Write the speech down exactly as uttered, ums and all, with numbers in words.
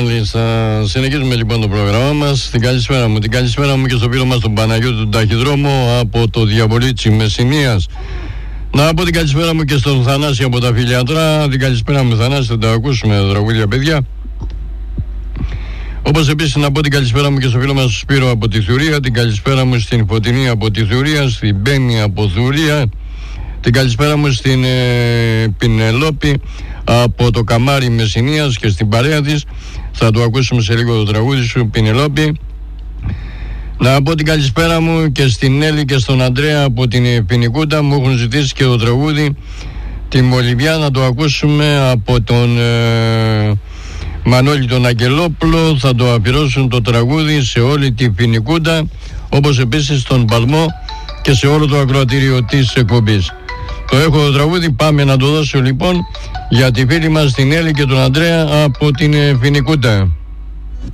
μάλιστα. Συνεχίζουμε λοιπόν το πρόγραμμά μας. Την καλησπέρα μου, την καλησπέρα μου και στο φίλο μας τον Παναγιώτη του Ταχυδρόμο από το Διαβολίτσι Μεσσηνίας. Να πω την καλησπέρα μου και στον Θανάση από τα Φιλιατρά. Την καλησπέρα μου, Θανάση, θα τα ακούσουμε τραγούδια, παιδιά. Όπως επίσης να πω την καλησπέρα μου και στο φίλο μας Σπύρο από τη Θουρία. Την καλησπέρα μου στην Φωτεινή από τη Θουρία, στην Μπένη από Θουρία. Την καλησπέρα μου στην ε, Πινελόπη από το Καμάρι Μεσσηνίας και στην παρέα της. Θα το ακούσουμε σε λίγο το τραγούδι σου, Πινελόπη. Να πω την καλησπέρα μου και στην Έλλη και στον Αντρέα από την Ποινικούτα. Μου έχουν ζητήσει και το τραγούδι τη Μολυβιά, να το ακούσουμε από τον ε, Μανώλη τον Αγγελόπουλο. Θα το αφιερώσουν το τραγούδι σε όλη την Ποινικούτα, όπως επίσης στον Παλμό και σε όλο το ακροατήριο της εκπομπής. Το έχω το τραγούδι, πάμε να το δώσω λοιπόν για τη φίλη μας την Έλλη και τον Αντρέα από την Ποινικούτα.